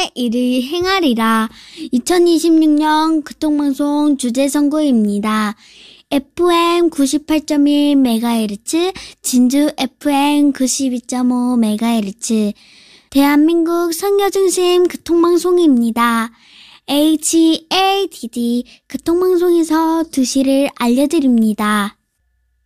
선의 일을 행하리라. 2026년 교통방송 주제선고입니다. FM 98.1MHz, 진주 FM 92.5MHz, 대한민국 선교중심 교통방송입니다. HADD 교통방송에서 2시를 알려드립니다.